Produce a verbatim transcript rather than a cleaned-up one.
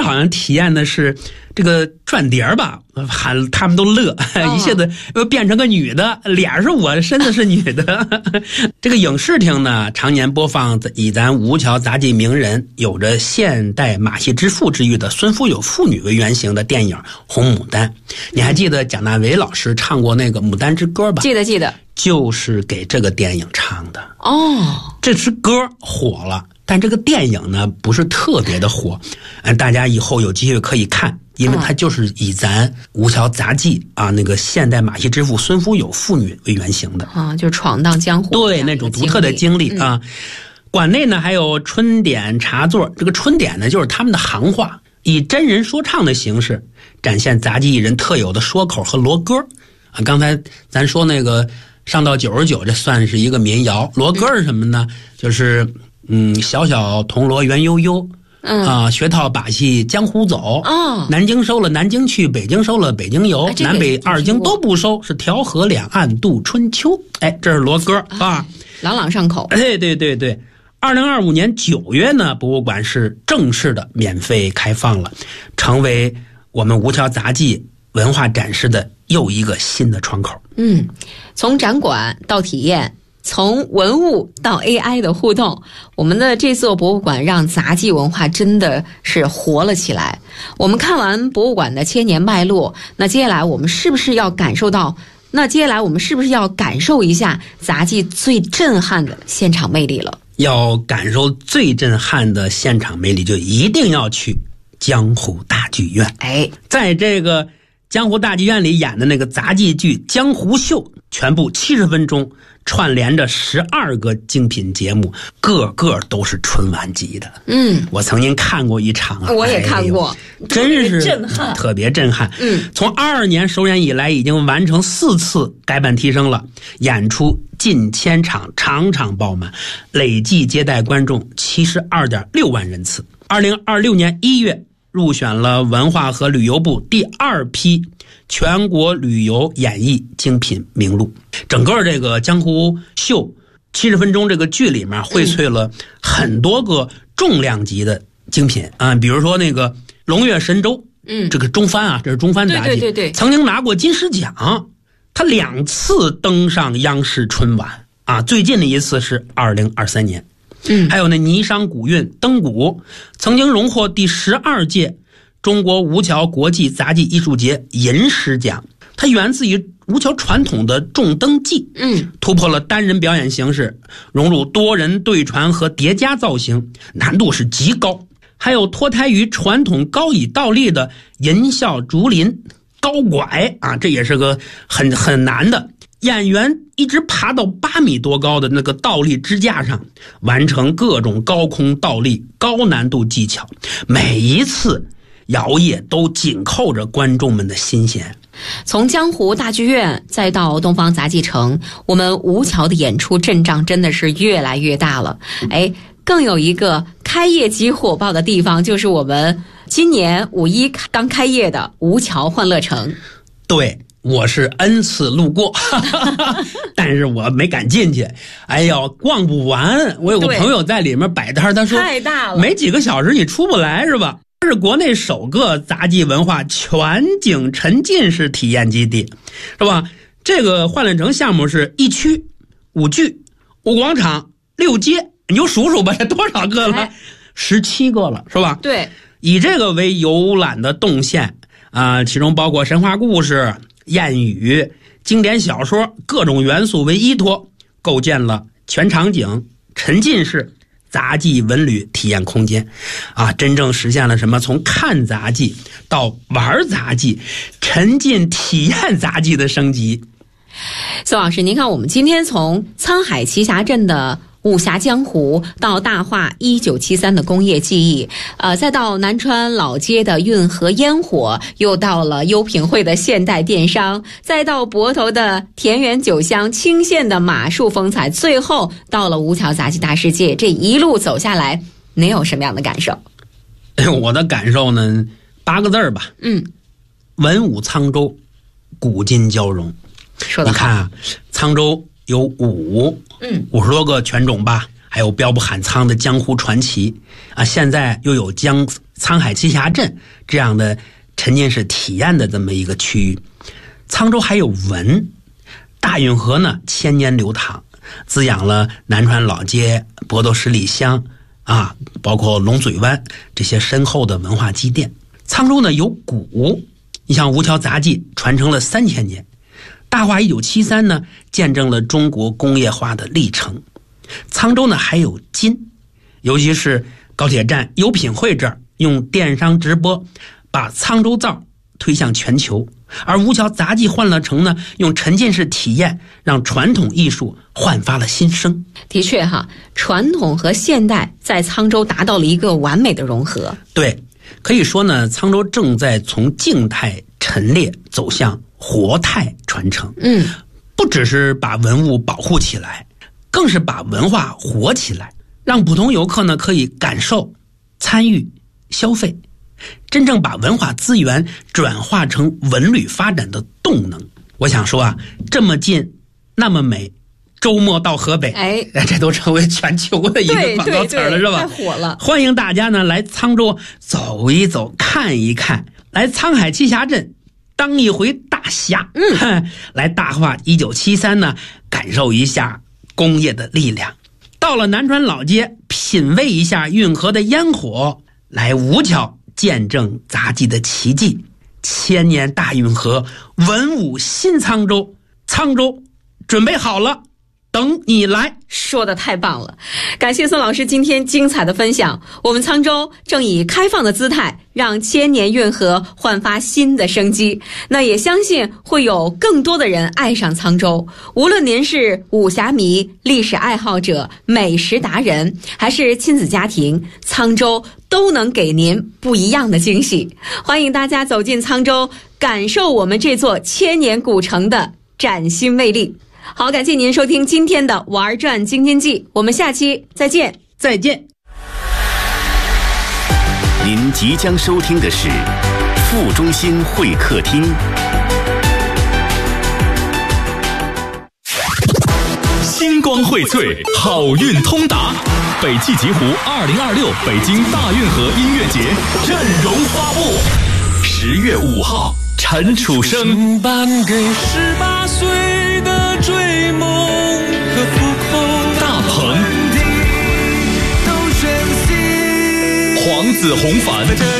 好像体验的是这个转碟儿吧，喊他们都乐，一下子又变成个女的，脸是我的，身子是女的。这个影视厅呢，常年播放以咱吴桥杂技名人有着现代马戏之父之誉的孙福有父女为原型的电影《红牡丹》。你还记得蒋大为老师唱过那个《牡丹之歌》吧？ 记得记得， 就是给这个电影唱的。 哦， 这支歌火了。但这个电影呢不是特别的火，嗯，大家以后有机会可以看，因为它就是以咱吴桥杂技啊那个现代马戏之父孙福有父女为原型的啊，就闯荡江湖， 对那种独特的经历啊。嗯、馆内呢还有春点茶座，这个春点呢就是他们的行话，以真人说唱的形式展现杂技艺人特有的说口和锣歌啊。刚才咱说那个上到九十九，这算是一个民谣，锣歌是什么呢？嗯、就是。嗯，小小铜锣圆悠悠，嗯啊，学套把戏江湖走。哦，南京收了南京去，北京收了北京游，哎、南北二京都不收，是调和两岸度春秋。哎，这是锣歌啊， 朗朗上口。 哎，对对对。二零二五年九月呢，博物馆是正式的免费开放了，成为我们吴桥杂技文化展示的又一个新的窗口。 嗯，从展馆到体验。从文物到 A I 的互动，我们的这座博物馆让杂技文化真的是活了起来。我们看完博物馆的千年脉络，那接下来我们是不是要感受到，那接下来我们是不是要感受一下杂技最震撼的现场魅力了？ 要感受最震撼的现场魅力，就一定要去江湖大剧院。 哎， 在这个江湖大剧院里演的那个杂技剧《江湖秀》，全部七十分钟。串联着十二个精品节目，个个都是春晚级的。嗯，我曾经看过一场啊， 我也看过， 哎、真是震撼， 特别震撼。 嗯， 从二二年首演以来，已经完成四次改版提升了，演出近千场，场场爆满，累计接待观众七十二点六万人次。二零二六年一月。入选了文化和旅游部第二批全国旅游演艺精品名录。整个这个江湖秀七十分钟这个剧里面荟萃了很多个重量级的精品啊，比如说那个龙跃神州，嗯，这个中翻啊，这是中翻杂技， 对对对对， 曾经拿过金狮奖，他两次登上央视春晚啊，最近的一次是二零二三年。嗯，还有那霓裳古韵登古，曾经荣获第十二届中国吴桥国际杂技艺术节银狮奖。它源自于吴桥传统的重登技，嗯，突破了单人表演形式，融入多人对传和叠加造型，难度是极高。还有脱胎于传统高椅倒立的银啸竹林高拐啊，这也是个很很难的。演员一直爬到八米多高的那个倒立支架上，完成各种高空倒立高难度技巧，每一次摇曳都紧扣着观众们的心弦。 从江湖大剧院再到东方杂技城，我们吴桥的演出阵仗真的是越来越大了。哎，更有一个开业即火爆的地方，就是我们今年五一刚开业的吴桥欢乐城。 对，我是 N 次路过，但是我没敢进去。哎呦，逛不完。我有个朋友在里面摆摊，他说太大了， 没几个小时你出不来是吧？这是国内首个杂技文化全景沉浸式体验基地，是吧？这个欢乐城项目是一区五剧五广场六街，你就数数吧，这多少个了？十七个了，是吧？ 对， 以这个为游览的动线啊、呃，其中包括神话故事、谚语、经典小说各种元素为依托，构建了全场景沉浸式杂技文旅体验空间啊，真正实现了什么从看杂技到玩杂技，沉浸体验杂技的升级。 宋老师，您看我们今天从沧海奇峡镇的武侠江湖到大话一九七三的工业记忆，呃，再到南川老街的运河烟火，又到了优品汇的现代电商，再到泊头的田园酒香、清县的马术风采，最后到了吴桥杂技大世界。这一路走下来，您有什么样的感受？ 我的感受呢，八个字儿吧。嗯，文武沧州，古今交融。 说得好。 你看啊，沧州有武，嗯，五十多个拳种吧，还有标不喊苍的江湖传奇啊。现在又有江沧海栖霞镇这样的沉浸式体验的这么一个区域。沧州还有文，大运河呢千年流淌，滋养了南川老街、博多十里香啊，包括龙嘴湾这些深厚的文化积淀。沧州呢有古，你像吴桥杂技传承了三千年，大化一九七三呢见证了中国工业化的历程。沧州呢还有今，尤其是高铁站优品汇这儿用电商直播把沧州皂推向全球，而吴桥杂技欢乐城呢用沉浸式体验让传统艺术焕发了新生。 的确哈，传统和现代在沧州达到了一个完美的融合。 对，可以说呢，沧州正在从静态陈列走向活态传承。 嗯， 不只是把文物保护起来，更是把文化活起来，让普通游客呢可以感受、参与、消费，真正把文化资源转化成文旅发展的动能。我想说啊，这么近，那么美，周末到河北， 哎， 这都成为全球的一个广告词了，是吧？ 太火了！ 欢迎大家呢来沧州走一走、看一看，来沧海栖霞镇当一回大侠。嗯，来大化一九七三呢，感受一下工业的力量。到了南川老街，品味一下运河的烟火。来吴桥见证杂技的奇迹。千年大运河，文武新沧州，沧州准备好了，等你来。 说的太棒了，感谢宋老师今天精彩的分享。我们沧州正以开放的姿态让千年运河焕发新的生机，那也相信会有更多的人爱上沧州。无论您是武侠迷、历史爱好者、美食达人，还是亲子家庭，沧州都能给您不一样的惊喜。欢迎大家走进沧州，感受我们这座千年古城的崭新魅力。好，感谢您收听今天的玩转京津冀，我们下期再见。 再见。 您即将收听的是副中心会客厅。星光荟萃，好运通达。北汽极狐二零二六北京大运河音乐节阵容发布，十月五号，陈楚生颁给十八岁的追梦和浮空， 大鹏、 都选择黄子弘凡。 在这